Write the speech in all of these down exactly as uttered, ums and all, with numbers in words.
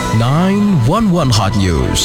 sembilan satu satu Hot News.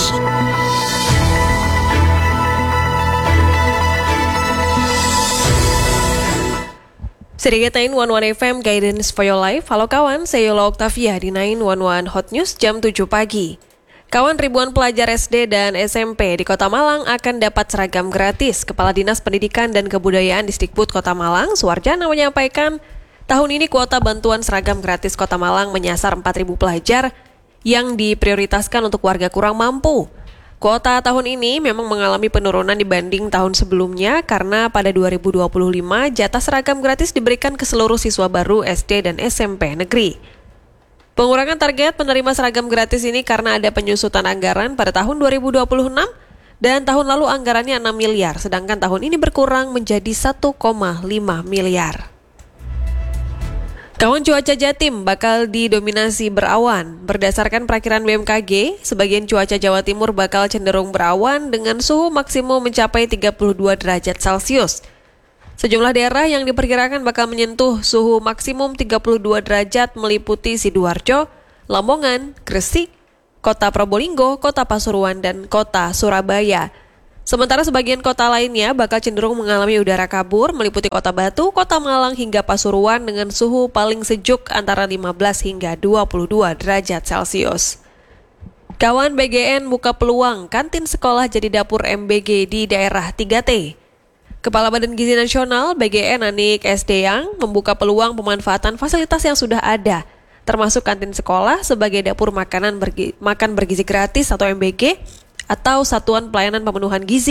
Sedikit sembilan satu satu F M Guidance for Your Life. Halo kawan, saya Yola Octavia di sembilan satu satu Hot News jam tujuh pagi. Kawan, ribuan pelajar S D dan S M P di Kota Malang akan dapat seragam gratis. Kepala Dinas Pendidikan dan Kebudayaan Disdikbud Kota Malang, Suwarjana, menyampaikan tahun ini kuota bantuan seragam gratis Kota Malang menyasar empat ribu pelajar yang diprioritaskan untuk warga kurang mampu. Kuota tahun ini memang mengalami penurunan dibanding tahun sebelumnya karena pada dua ribu dua puluh lima jatah seragam gratis diberikan ke seluruh siswa baru S D dan S M P negeri. Pengurangan target penerima seragam gratis ini karena ada penyusutan anggaran pada tahun dua ribu dua puluh enam dan tahun lalu anggarannya enam miliar, sedangkan tahun ini berkurang menjadi satu koma lima miliar. Kawan, cuaca Jatim bakal didominasi berawan. Berdasarkan perakiran B M K G, sebagian cuaca Jawa Timur bakal cenderung berawan dengan suhu maksimum mencapai tiga puluh dua derajat Celcius. Sejumlah daerah yang diperkirakan bakal menyentuh suhu maksimum tiga puluh dua derajat meliputi Sidoarjo, Lamongan, Gresik, Kota Probolinggo, Kota Pasuruan, dan Kota Surabaya. Sementara sebagian kota lainnya bakal cenderung mengalami udara kabur meliputi Kota Batu, Kota Malang, hingga Pasuruan dengan suhu paling sejuk antara lima belas hingga dua puluh dua derajat Celcius. Kawan, B G N buka peluang kantin sekolah jadi dapur M B G di daerah tiga T. Kepala Badan Gizi Nasional B G N Anik S. Deyang membuka peluang pemanfaatan fasilitas yang sudah ada, termasuk kantin sekolah sebagai dapur makanan bergi- makan bergizi gratis atau M B G atau Satuan Pelayanan Pemenuhan Gizi.